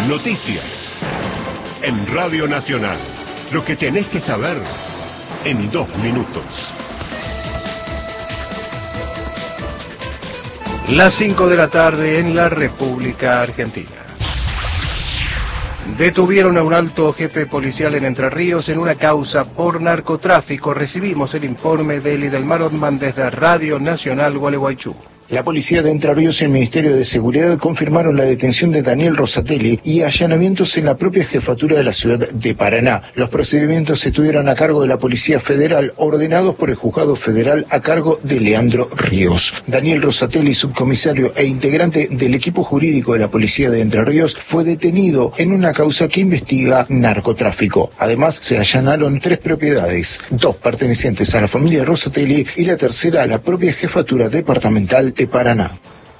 Noticias. En Radio Nacional. Lo que tenés que saber en 2 minutos. Las 5 de la tarde en la República Argentina. Detuvieron a un alto jefe policial en Entre Ríos en una causa por narcotráfico. Recibimos el informe de Eli del Mar Otman desde Radio Nacional Gualeguaychú. La policía de Entre Ríos y el Ministerio de Seguridad confirmaron la detención de Daniel Rosatelli y allanamientos en la propia jefatura de la ciudad de Paraná. Los procedimientos estuvieron a cargo de la Policía Federal, ordenados por el Juzgado Federal a cargo de Leandro Ríos. Daniel Rosatelli, subcomisario e integrante del equipo jurídico de la Policía de Entre Ríos, fue detenido en una causa que investiga narcotráfico. Además, se allanaron 3 propiedades, 2 pertenecientes a la familia Rosatelli y la tercera a la propia jefatura departamental de Paraná.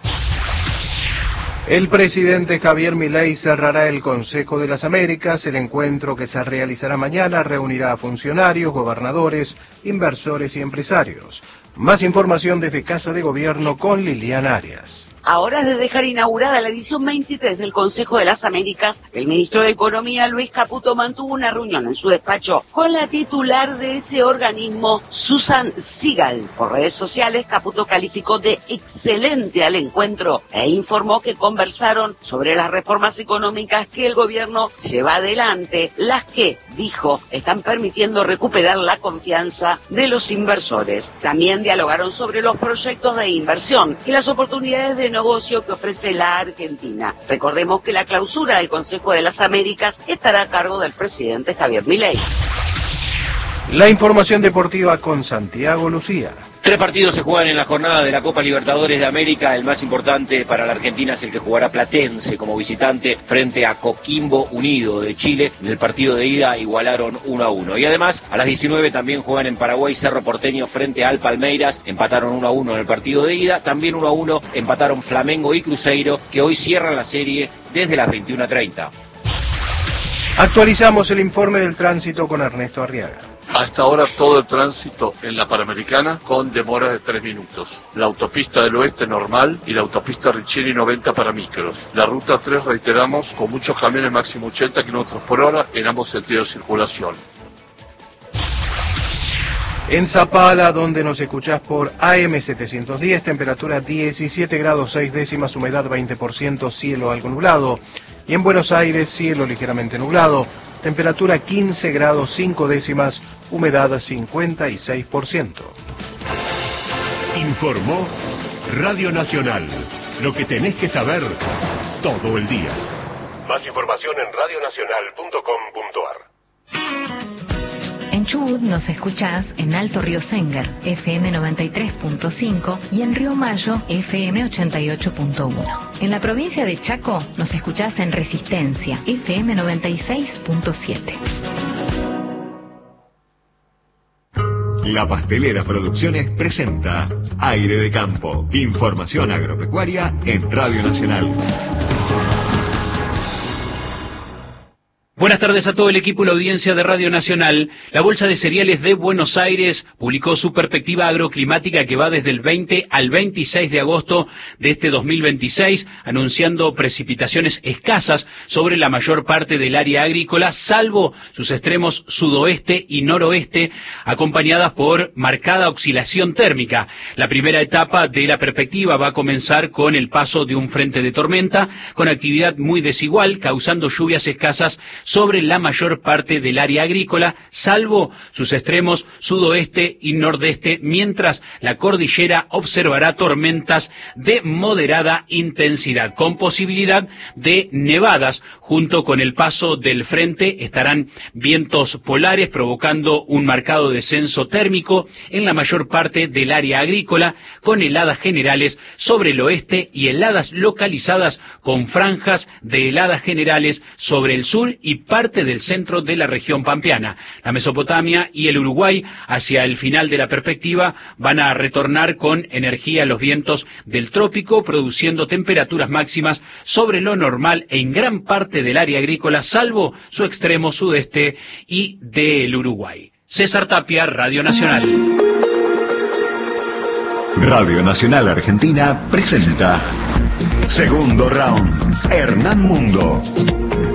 El presidente Javier Milei cerrará el Consejo de las Américas. El encuentro, que se realizará mañana, reunirá a funcionarios, gobernadores, inversores y empresarios. Más información desde Casa de Gobierno con Liliana Arias. A horas de dejar inaugurada la edición 23 del Consejo de las Américas, el ministro de Economía, Luis Caputo, mantuvo una reunión en su despacho con la titular de ese organismo, Susan Sigal. Por redes sociales, Caputo calificó de excelente al encuentro e informó que conversaron sobre las reformas económicas que el gobierno lleva adelante, las que, dijo, están permitiendo recuperar la confianza de los inversores. También dialogaron sobre los proyectos de inversión y las oportunidades de negocio que ofrece la Argentina. Recordemos que la clausura del Consejo de las Américas estará a cargo del presidente Javier Milei. La información deportiva con Santiago Lucía. 3 partidos se juegan en la jornada de la Copa Libertadores de América. El más importante para la Argentina es el que jugará Platense como visitante frente a Coquimbo Unido de Chile. En el partido de ida igualaron 1-1. Y además, a las 19 también juegan en Paraguay Cerro Porteño frente al Palmeiras. Empataron 1-1 en el partido de ida. También 1-1 empataron Flamengo y Cruzeiro, que hoy cierran la serie desde las 21:30. Actualizamos el informe del tránsito con Ernesto Arriaga. Hasta ahora todo el tránsito en la Panamericana con demora de 3 minutos. La autopista del oeste normal y la autopista Riccieri 90 para micros. La ruta 3, reiteramos, con muchos camiones máximo 80 km por hora en ambos sentidos de circulación. En Zapala, donde nos escuchás por AM710, temperatura 17 grados 6 décimas, humedad 20%, cielo algo nublado. Y en Buenos Aires, cielo ligeramente nublado, temperatura 15 grados 5 décimas, humedad 56%. Informó Radio Nacional. Lo que tenés que saber todo el día. Más información en radionacional.com.ar. En Chubut nos escuchás en Alto Río Sengar, FM 93.5 y en Río Mayo, FM 88.1. En la provincia de Chaco nos escuchás en Resistencia, FM 96.7. La Pastelera Producciones presenta Aire de Campo, información agropecuaria en Radio Nacional. Buenas tardes a todo el equipo y la audiencia de Radio Nacional. La Bolsa de Cereales de Buenos Aires publicó su perspectiva agroclimática que va desde el 20 al 26 de agosto de este 2026, anunciando precipitaciones escasas sobre la mayor parte del área agrícola, salvo sus extremos sudoeste y noroeste, acompañadas por marcada oscilación térmica. La primera etapa de la perspectiva va a comenzar con el paso de un frente de tormenta, con actividad muy desigual, causando lluvias escasas sobre la mayor parte del área agrícola, salvo sus extremos sudoeste y nordeste, mientras la cordillera observará tormentas de moderada intensidad, con posibilidad de nevadas. Junto con el paso del frente estarán vientos polares, provocando un marcado descenso térmico en la mayor parte del área agrícola, con heladas generales sobre el oeste y heladas localizadas con franjas de heladas generales sobre el sur y parte del centro de la región pampeana. La Mesopotamia y el Uruguay, hacia el final de la perspectiva, van a retornar con energía los vientos del trópico, produciendo temperaturas máximas sobre lo normal en gran parte del área agrícola, salvo su extremo sudeste y del Uruguay. César Tapia, Radio Nacional. Radio Nacional Argentina presenta Segundo round. Hernán Mundo.